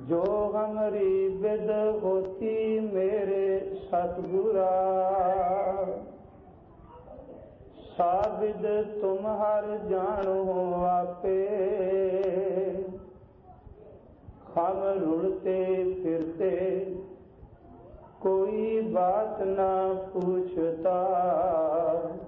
जो हमारी विद होती मेरे सतगुरा, साबिद तुम हर जानो आपे, हम रुलते फिरते कोई बात ना पूछता।